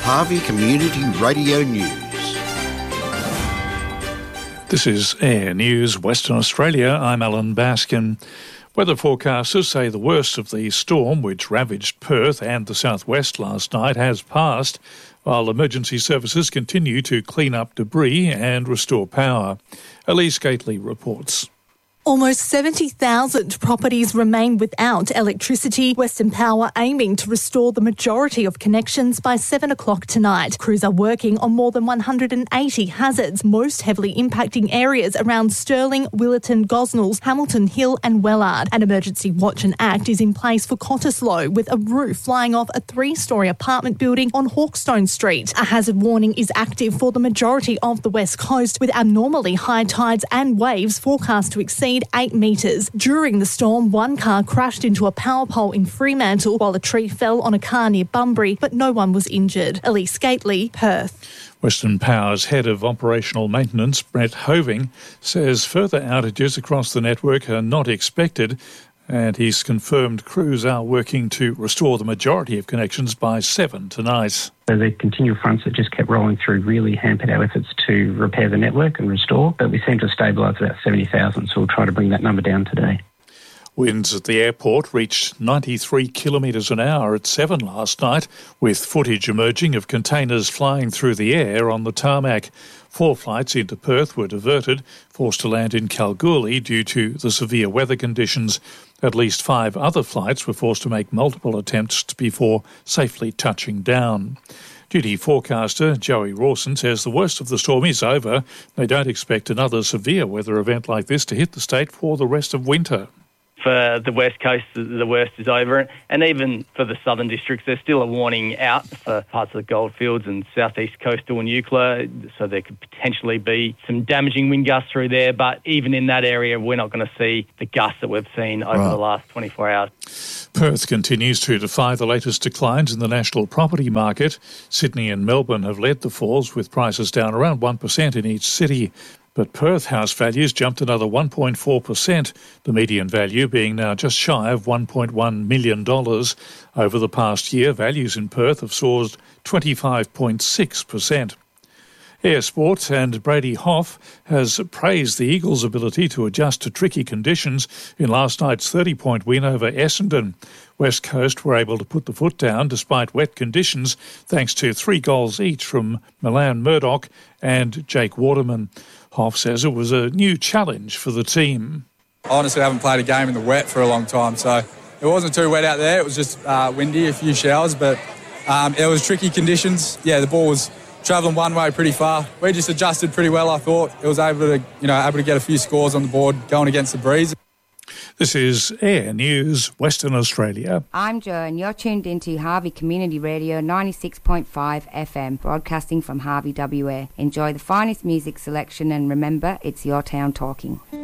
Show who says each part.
Speaker 1: Harvey Community Radio News.
Speaker 2: This is Air News Western Australia. I'm Alan Baskin. Weather forecasters say the worst of the storm, which ravaged Perth and the southwest last night, has passed, while emergency services continue to clean up debris and restore power. Elise Gately reports.
Speaker 3: Almost 70,000 properties remain without electricity. Western Power aiming to restore the majority of connections by 7 o'clock tonight. Crews are working on more than 180 hazards, most heavily impacting areas around Stirling, Willetton, Gosnells, Hamilton Hill and Wellard. An emergency watch and act is in place for Cottesloe, with a roof flying off a 3-storey apartment building on Hawkstone Street. A hazard warning is active for the majority of the west coast, with abnormally high tides and waves forecast to exceed 8 metres. During the storm, one car crashed into a power pole in Fremantle, while a tree fell on a car near Bunbury, but no one was injured. Elise Gately, Perth.
Speaker 2: Western Power's head of operational maintenance, Brett Hoving, says further outages across the network are not expected, and he's confirmed crews are working to restore the majority of connections by 7 tonight.
Speaker 4: So the continual fronts that just kept rolling through really hampered our efforts to repair the network and restore, but we seem to stabilise about 70,000, so we'll try to bring that number down today.
Speaker 2: Winds at the airport reached 93 kilometres an hour at 7 last night, with footage emerging of containers flying through the air on the tarmac. 4 flights into Perth were diverted, forced to land in Kalgoorlie due to the severe weather conditions. At least 5 other flights were forced to make multiple attempts before safely touching down. Duty forecaster Joey Rawson says the worst of the storm is over. They don't expect another severe weather event like this to hit the state for the rest of winter.
Speaker 5: For the West Coast, the worst is over. And even for the southern districts, there's still a warning out for parts of the Goldfields and southeast coastal and Eucla. So there could potentially be some damaging wind gusts through there. But even in that area, we're not going to see the gusts that we've seen over the last 24 hours.
Speaker 2: Perth continues to defy the latest declines in the national property market. Sydney and Melbourne have led the falls, with prices down around 1% in each city. But Perth house values jumped another 1.4%, the median value being now just shy of $1.1 million. Over the past year, values in Perth have soared 25.6%. Air Sport and Brady Hough has praised the Eagles' ability to adjust to tricky conditions in last night's 30-point win over Essendon. West Coast were able to put the foot down despite wet conditions, thanks to 3 goals each from Milan Murdoch and Jake Waterman. Hough says it was a new challenge for the team.
Speaker 6: I honestly haven't played a game in the wet for a long time, so it wasn't too wet out there. It was just windy, a few showers, but it was tricky conditions. Yeah, the ball was travelling one way pretty far. We just adjusted pretty well, I thought. It was able to get a few scores on the board going against the breeze.
Speaker 2: This is Air News, Western Australia.
Speaker 7: I'm Jo, and you're tuned into Harvey Community Radio 96.5 FM, broadcasting from Harvey WA. Enjoy the finest music selection, and remember, it's your town talking.